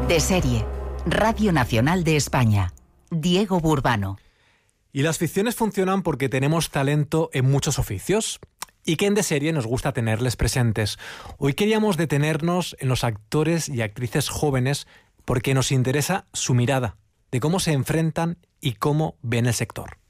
De serie, Radio Nacional de España, Diego Burbano. Y las ficciones funcionan porque tenemos talento en muchos oficios y que en De Serie nos gusta tenerles presentes. Hoy queríamos detenernos en los actores y actrices jóvenes porque nos interesa su mirada, de cómo se enfrentan y cómo ven el sector.